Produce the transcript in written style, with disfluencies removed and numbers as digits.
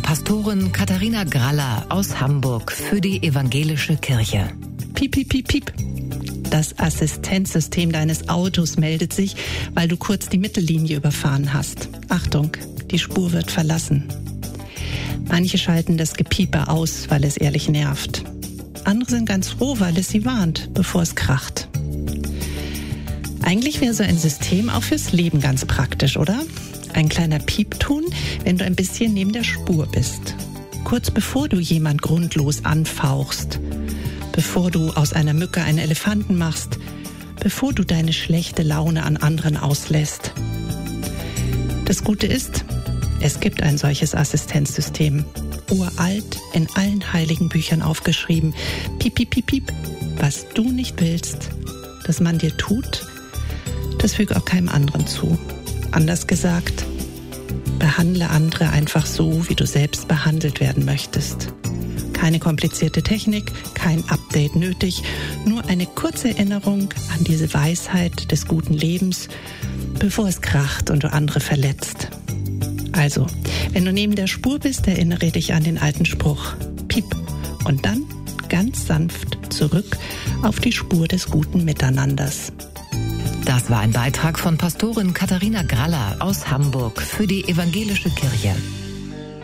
Pastorin Katharina Graller aus Hamburg für die Evangelische Kirche. Piep, piep, piep, piep. Das Assistenzsystem deines Autos meldet sich, weil du kurz die Mittellinie überfahren hast. Achtung, die Spur wird verlassen. Manche schalten das Gepiepe aus, weil es ehrlich nervt. Andere sind ganz froh, weil es sie warnt, bevor es kracht. Eigentlich wäre so ein System auch fürs Leben ganz praktisch, oder? Ein kleiner Piepton, wenn du ein bisschen neben der Spur bist. Kurz bevor du jemand grundlos anfauchst. Bevor du aus einer Mücke einen Elefanten machst. Bevor du deine schlechte Laune an anderen auslässt. Das Gute ist, es gibt ein solches Assistenzsystem. Uralt, in allen heiligen Büchern aufgeschrieben. Piep, piep, piep, piep. Was du nicht willst, dass man dir tut, das füge auch keinem anderen zu. Anders gesagt, behandle andere einfach so, wie du selbst behandelt werden möchtest. Keine komplizierte Technik, kein Update nötig, nur eine kurze Erinnerung an diese Weisheit des guten Lebens, bevor es kracht und du andere verletzt. Also, wenn du neben der Spur bist, erinnere dich an den alten Spruch. Piep. Und dann ganz sanft zurück auf die Spur des guten Miteinanders. Das war ein Beitrag von Pastorin Katharina Graller aus Hamburg für die Evangelische Kirche.